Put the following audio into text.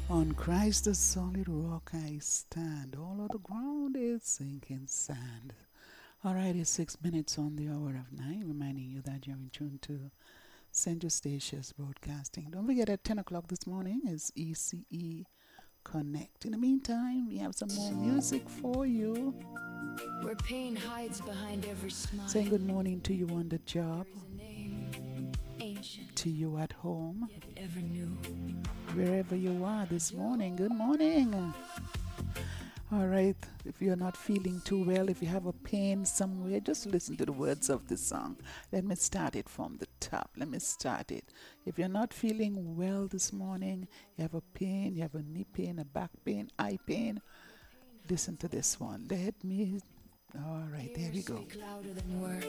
On Christ the solid rock I stand, all of the ground is sinking sand. Alright, it's 6 minutes on the hour of 9, reminding you that you're in tune to St. Eustatius Broadcasting. Don't forget at 10 o'clock this morning is ECE Connect. In the meantime, we have some more music for you. Where pain hides behind every smile. Saying good morning to you on the job, There is a name, ancient, to you at home, yet ever new. wherever you are this morning. Good morning. All right, if you're not feeling too well, if you have a pain somewhere, just listen to the words of the song. Let me start it from the top. Let me start it. If you're not feeling well this morning, you have a pain, you have a knee pain, a back pain, eye pain, listen to this one. Let me. All right, there we Tears go. speak louder than words.